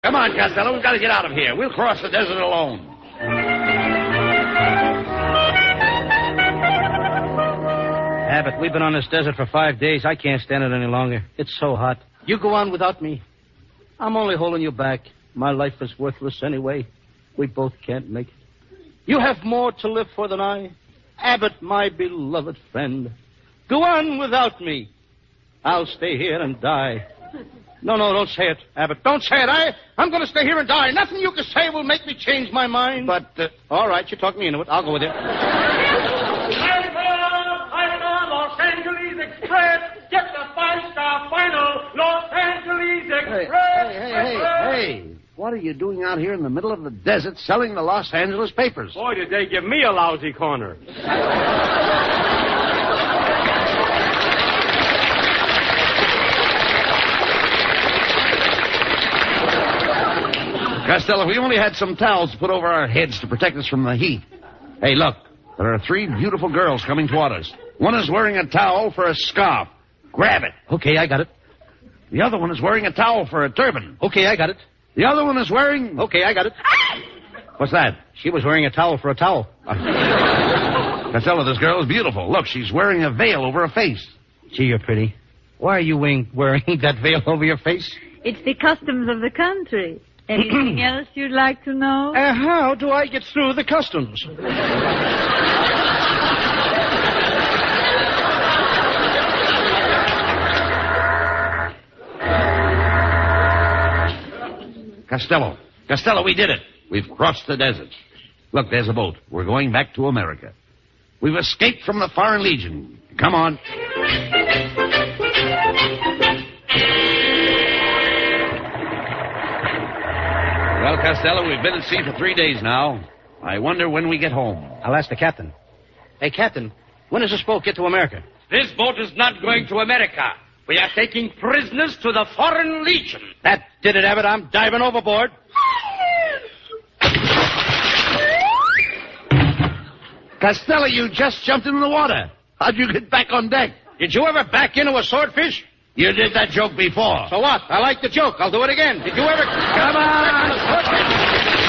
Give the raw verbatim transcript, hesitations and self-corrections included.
Come on, Costello. We've got to get out of here. We'll cross the desert alone. Abbott, we've been on this desert for five days. I can't stand it any longer. It's so hot. You go on without me. I'm only holding you back. My life is worthless anyway. We both can't make it. You have more to live for than I. Abbott, my beloved friend. Go on without me. I'll stay here and die. No, no, don't say it, Abbott. Don't say it. I, I'm going to stay here and die. Nothing you can say will make me change my mind. But, uh, all right, you talk me into it. I'll go with you. Los Angeles Express. Get the five-star final. Los Angeles Express. Hey, hey, hey, hey, hey. What are you doing out here in the middle of the desert selling the Los Angeles papers? Boy, did they give me a lousy corner. Costello, we only had some towels to put over our heads to protect us from the heat. Hey, look. There are three beautiful girls coming toward us. One is wearing a towel for a scarf. Grab it. Okay, I got it. The other one is wearing a towel for a turban. Okay, I got it. The other one is wearing... Okay, I got it. What's that? She was wearing a towel for a towel. Costello, this girl is beautiful. Look, she's wearing a veil over her face. Gee, you're pretty. Why are you wearing, wearing that veil over your face? It's the customs of the country. Anything else you'd like to know? Uh, how do I get through the customs? Costello. Costello, we did it. We've crossed the desert. Look, there's a boat. We're going back to America. We've escaped from the Foreign Legion. Come on. Well, Costello, we've been at sea for three days now. I wonder when we get home. I'll ask the captain. Hey, Captain, when does this boat get to America? This boat is not going to America. We are taking prisoners to the Foreign Legion. That did it, Abbott. I'm diving overboard. Costello, you just jumped into the water. How'd you get back on deck? Did you ever back into a swordfish? You did that joke before. So what? I like the joke. I'll do it again. Did you ever... Come on!